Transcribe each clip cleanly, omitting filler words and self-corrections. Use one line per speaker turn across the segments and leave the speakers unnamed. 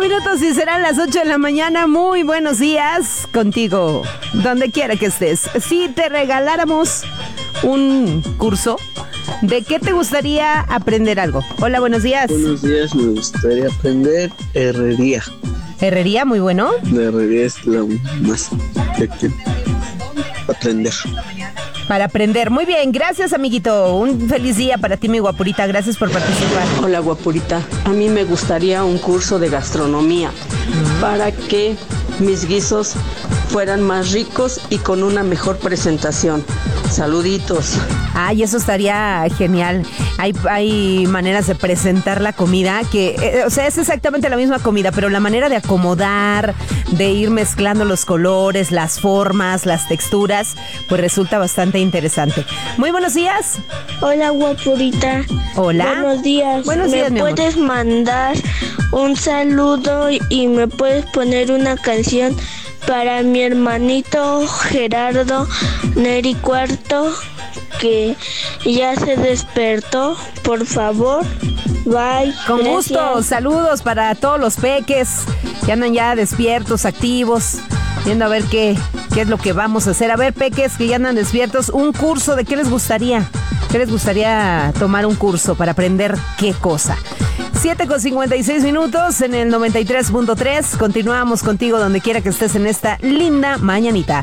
minutos y serán las 8 de la mañana. Muy buenos días contigo, donde quiera que estés. Si te regaláramos un curso, ¿de qué te gustaría aprender algo? Hola, buenos días.
Buenos días, me gustaría aprender herrería.
¿Herrería? Muy bueno.
La herrería es lo más que aprender.
Para aprender. Muy bien, gracias, amiguito. Un feliz día para ti, mi guapurita. Gracias por participar.
Hola, guapurita. A mí me gustaría un curso de gastronomía para que mis guisos fueran más ricos y con una mejor presentación. Saluditos.
Ay, eso estaría genial. Hay maneras de presentar la comida que, o sea, es exactamente la misma comida, pero la manera de acomodar, de ir mezclando los colores, las formas, las texturas, pues resulta bastante interesante. Muy buenos días.
Hola, guapurita.
Hola.
Buenos días.
Buenos días, mi
¿Me
amor.
puedes mandar un saludo y me puedes poner una canción para mi hermanito Gerardo Neri Cuarto, que ya se despertó? Por favor. Bye.
Con
Gracias.
gusto. Saludos para todos los peques que andan ya despiertos, activos, viendo a ver qué es lo que vamos a hacer. A ver, peques que ya andan despiertos, un curso, ¿de qué les gustaría? ¿Qué les gustaría tomar un curso para aprender qué cosa? 7:56 en el 93.3. Continuamos contigo donde quiera que estés en esta linda mañanita.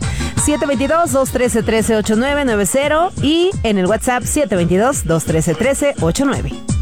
722-213-1389-90 y en el WhatsApp 722-213-1389.